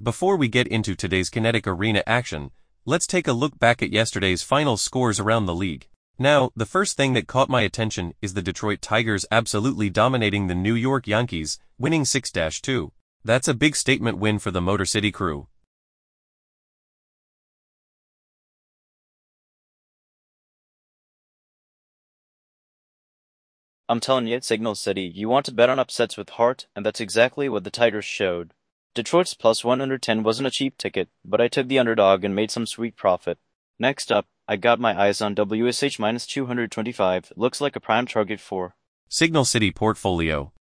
Before we get into today's Kinetic Arena action, let's take a look back at yesterday's final scores around the league. Now, the first thing that caught my attention is the Detroit Tigers absolutely dominating the New York Yankees, winning 6-2. That's a big statement win for the Motor City Crew. I'm telling you, Signal City, you want to bet on upsets with heart, and that's exactly what the Tigers showed. Detroit's plus 110 wasn't a cheap ticket, but I took the underdog and made some sweet profit. Next up, I got my eyes on WSH minus 225, looks like a prime target for Signal City Portfolio.